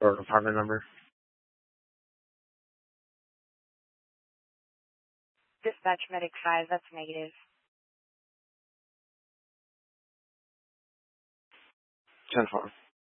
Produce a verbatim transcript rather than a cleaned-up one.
or apartment number? Dispatch Medic five, that's negative. ten four.